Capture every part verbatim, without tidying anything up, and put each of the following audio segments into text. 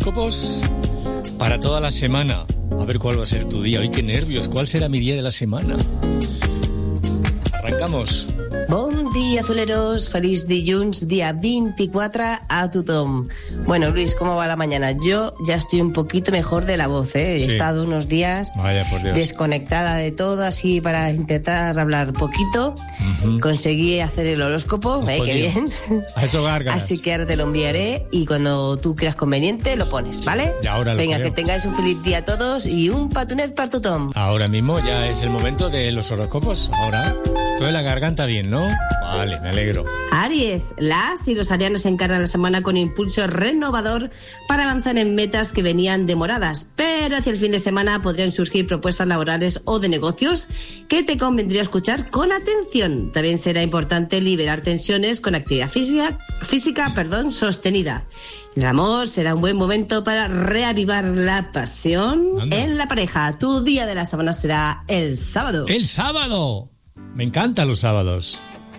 horóscopos para toda la semana. A ver cuál va a ser tu día. Hoy qué nervios, ¿cuál será mi día de la semana? Arrancamos. Bon dia, azuleros. Feliz dilluns, día veinticuatro a tothom. Bueno, Luis, ¿cómo va la mañana? Yo ya estoy un poquito mejor de la voz, ¿eh? He sí. estado unos días Vaya, por Dios. desconectada de todo, así para intentar hablar poquito. Uh-huh. Conseguí hacer el horóscopo, ¿eh? Qué bien. A eso gárgaras. Así que ahora te lo enviaré y cuando tú creas conveniente lo pones, ¿vale? Y ahora lo Venga, creo. que tengáis un feliz día a todos y un patunet para tothom. Ahora mismo ya es el momento de los horóscopos. Ahora, todo de la garganta bien, ¿no? Vale, me alegro. Aries, las y los arianos encaran la semana con impulso renovador para avanzar en metas que venían demoradas, pero hacia el fin de semana podrían surgir propuestas laborales o de negocios que te convendría escuchar con atención. También será importante liberar tensiones con actividad física, física, perdón, sostenida. El amor será un buen momento para reavivar la pasión Anda. en la pareja. Tu día de la semana será el sábado. ¡El sábado! Me encantan los sábados.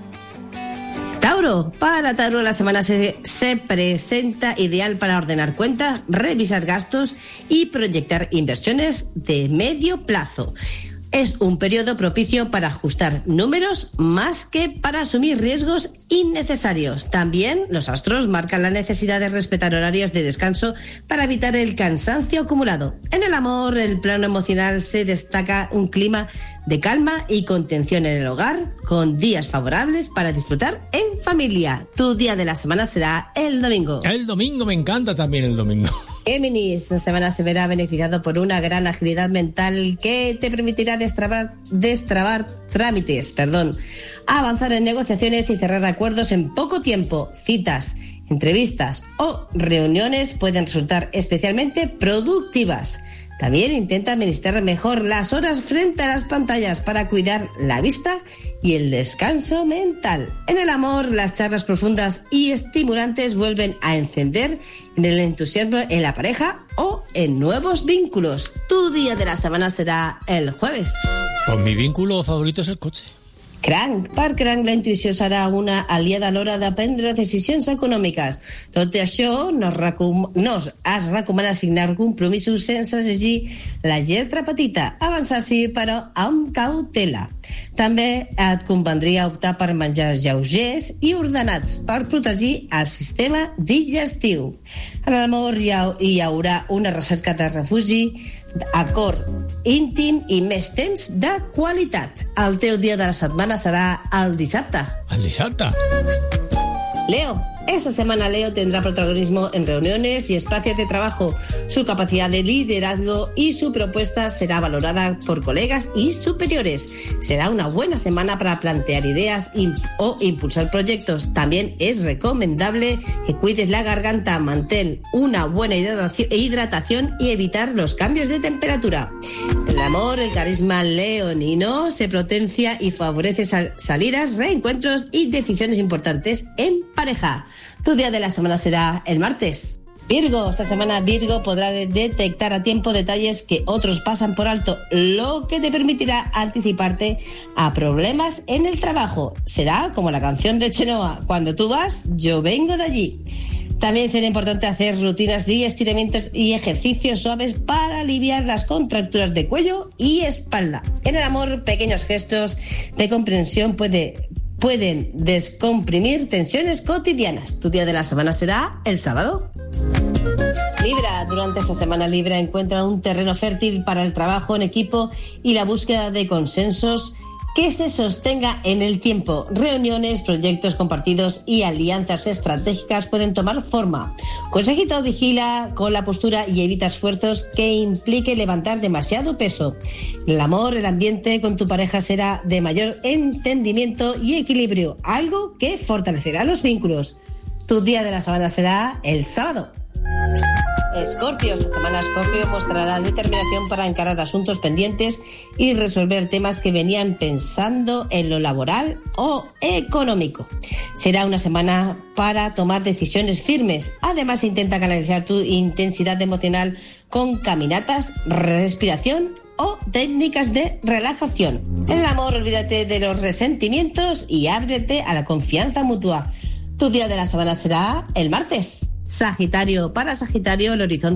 Tauro, para Tauro la semana se, se presenta ideal para ordenar cuentas, revisar gastos y proyectar inversiones de medio plazo. Es un periodo propicio para ajustar números más que para asumir riesgos innecesarios. También los astros marcan la necesidad de respetar horarios de descanso para evitar el cansancio acumulado. En el amor, el plano emocional se destaca un clima de calma y contención en el hogar, con días favorables para disfrutar en familia. Tu día de la semana será el domingo. El domingo, me encanta también el domingo. Géminis, esta semana se verá beneficiado por una gran agilidad mental que te permitirá destrabar, destrabar trámites, perdón, avanzar en negociaciones y cerrar acuerdos en poco tiempo. Citas, entrevistas o reuniones pueden resultar especialmente productivas. También intenta administrar mejor las horas frente a las pantallas para cuidar la vista y el descanso mental. En el amor, las charlas profundas y estimulantes vuelven a encender en el entusiasmo en la pareja o en nuevos vínculos. Tu día de la semana será el jueves. Pues mi vínculo favorito es el coche. Cranc, per Cranc, la intuïció serà una aliada a l'hora de prendre decisions econòmiques. Tot i això, no es, recom... no es recomana signar compromisos sense llegir la lletra petita. Avançar sí, però amb cautela. També et convendria optar per menjars lleugers i ordenats per protegir el sistema digestiu. En l'amor hi, ha, hi haurà una recerca de refugi, acord íntim i més temps de qualitat. El teu dia de la setmana será el dissabte. ¿El dissabte? Leo, esta semana Leo tendrá protagonismo en reuniones y espacios de trabajo. Su capacidad de liderazgo y su propuesta será valorada por colegas y superiores. Será una buena semana para plantear ideas imp- o impulsar proyectos. También es recomendable que cuides la garganta, mantén una buena hidratación y evitar los cambios de temperatura. El amor, el carisma leonino se potencia y favorece sal- salidas, reencuentros y decisiones importantes en pareja. Tu día de la semana será el martes. Virgo, esta semana Virgo podrá de- detectar a tiempo detalles que otros pasan por alto, lo que te permitirá anticiparte a problemas en el trabajo. Será como la canción de Chenoa, cuando tú vas, yo vengo de allí. También será importante hacer rutinas y estiramientos y ejercicios suaves para aliviar las contracturas de cuello y espalda. En el amor, pequeños gestos de comprensión puede, pueden descomprimir tensiones cotidianas. Tu día de la semana será el sábado. Libra, durante esta semana Libra encuentra un terreno fértil para el trabajo en equipo y la búsqueda de consensos que se sostenga en el tiempo. Reuniones, proyectos compartidos y alianzas estratégicas pueden tomar forma. Consejito, vigila con la postura y evita esfuerzos que implique levantar demasiado peso. El amor, el ambiente con tu pareja será de mayor entendimiento y equilibrio, algo que fortalecerá los vínculos. Tu día de la semana será el sábado. Escorpio, esta semana Escorpio mostrará determinación para encarar asuntos pendientes y resolver temas que venían pensando en lo laboral o económico. Será una semana para tomar decisiones firmes. Además, intenta canalizar tu intensidad emocional con caminatas, respiración o técnicas de relajación. En el amor, olvídate de los resentimientos y ábrete a la confianza mutua. Tu día de la semana será el martes. Sagitario, para Sagitario el horizonte